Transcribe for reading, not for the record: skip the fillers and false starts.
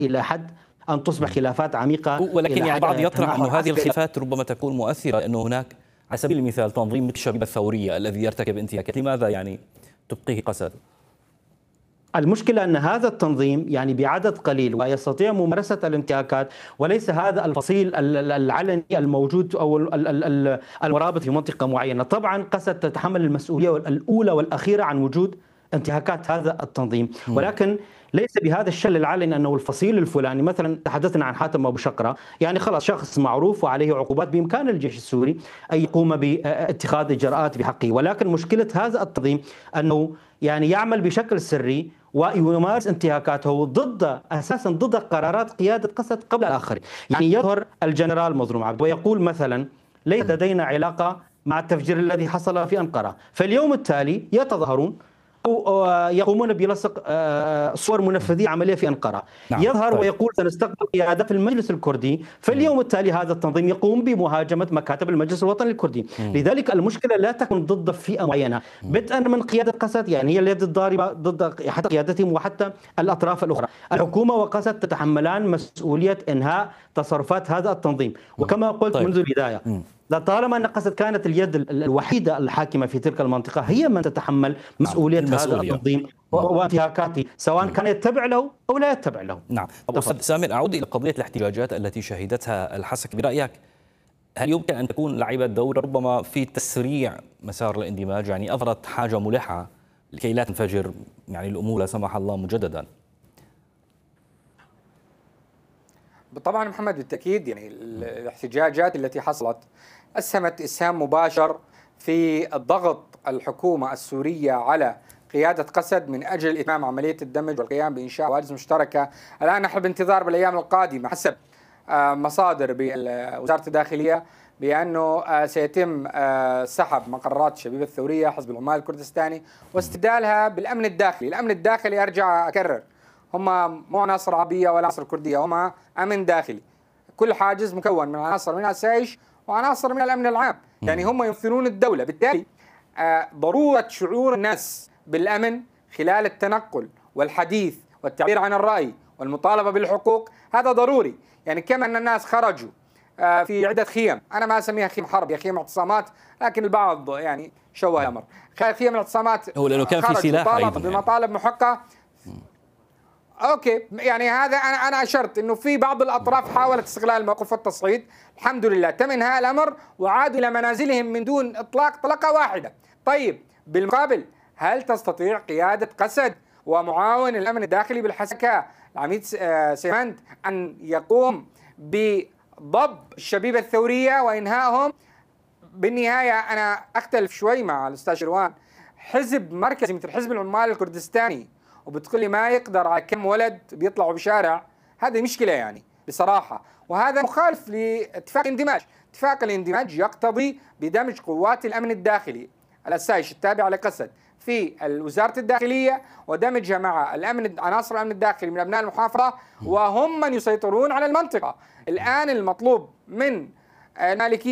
إلى حد أن تصبح خلافات عميقة. ولكن يعني البعض يطرح أن هذه الخلافات ربما تكون مؤثرة، لأنه هناك على سبيل المثال تنظيم الشبيبة الثورية الذي يرتكب انتهاكات، لماذا يعني تبقيه قسد؟ المشكلة أن هذا التنظيم يعني بعدد قليل ويستطيع ممارسة الانتهاكات، وليس هذا الفصيل العلني الموجود أو المرابط في منطقة معينة. طبعا قسد تتحمل المسؤولية الأولى والأخيرة عن وجود انتهاكات هذا التنظيم، ولكن ليس بهذا الشكل العلني أنه الفصيل الفلاني. مثلا تحدثنا عن حاتم أبو شقرة، يعني خلاص شخص معروف وعليه عقوبات، بإمكان الجيش السوري أن يقوم باتخاذ إجراءات بحقه. ولكن مشكلة هذا التنظيم أنه يعني يعمل بشكل سري ويمارس انتهاكاته ضد قرارات قيادة قسد قبل الآخرين. يعني يظهر الجنرال مظلوم عبد ويقول مثلا ليس لدينا علاقة مع التفجير الذي حصل في أنقرة، فاليوم التالي يتظاهرون أو يقومون بلصق صور منفذي عملية في أنقرة. يظهر ويقول سنستقبل قيادة في المجلس الكردي، فاليوم التالي هذا التنظيم يقوم بمهاجمة مكاتب المجلس الوطني الكردي. لذلك المشكلة لا تكون ضد فئة معينة، بدءا من قيادة قسد، يعني هي اليد الضاربة ضد حتى قيادتهم وحتى الأطراف الأخرى. الحكومة وقسد تتحملان مسؤولية إنهاء تصرفات هذا التنظيم. وكما قلت منذ البداية، طالما أن قسد كانت اليد الوحيدة الحاكمة في تلك المنطقة، هي من تتحمل مسؤولية هذا التنظيم وانتهاكاته، سواء كان يتبع له أو لا يتبع له. نعم. أستاذ سامر، أعود إلى قضية الاحتجاجات التي شهدتها الحسك. برأيك هل يمكن أن تكون لعبت دور ربما في تسريع مسار الاندماج؟ يعني أظهرت حاجة ملحة لكي لا تنفجر يعني الأمور لا سمح الله مجددا. طبعا محمد بالتأكيد، يعني الاحتجاجات التي حصلت أسهمت إسهام مباشر في الضغط الحكومة السورية على قيادة قسد من أجل إتمام عملية الدمج والقيام بإنشاء حواجز مشتركة. الآن نحن بانتظار بالأيام القادمة حسب مصادر بوزارة الداخلية بأنه سيتم سحب مقرات الشبيبة الثورية حزب العمال الكردستاني واستبدالها بالأمن الداخلي. الأمن الداخلي أرجع أكرر هم مو عناصر عربية ولا عناصر كردية، هم أمن داخلي. كل حاجز مكون من عناصر من السايش وعناصر من الأمن العام، يعني هم يمثلون الدولة. بالتالي ضرورة شعور الناس بالأمن خلال التنقل والحديث والتعبير عن الرأي والمطالبة بالحقوق هذا ضروري. يعني كما أن الناس خرجوا في عدة خيم، أنا ما أسميها خيم حرب، هي خيم اعتصامات، لكن البعض يعني شوه الأمر. خيم الاعتصامات هو لأنه كان في سلاح طالب بمطالب محقة. اوكي، يعني هذا انا اشرت انه في بعض الاطراف حاولت استغلال الموقف والتصعيد، الحمد لله تم انهاء الامر وعادوا الى منازلهم من دون اطلاق طلقه واحده. طيب بالمقابل، هل تستطيع قياده قسد ومعاون الامن الداخلي بالحسكه العميد سيمند ان يقوم بضب الشبيبه الثوريه وانهائهم؟ بالنهايه انا اختلف شوي مع الاستاذ شروان. حزب مركزي مثل حزب العمال الكردستاني وبتقول لي ما يقدر على كم ولد بيطلعوا بشارع، هذه مشكلة يعني بصراحة. وهذا مخالف لاتفاق الاندماج. اتفاق الاندماج يقتضي بدمج قوات الأمن الداخلي الأسايش التابعة لقسد في وزارة الداخلية ودمجها مع عناصر الأمن الداخلي من أبناء المحافظة، وهم من يسيطرون على المنطقة. الآن المطلوب من المالكية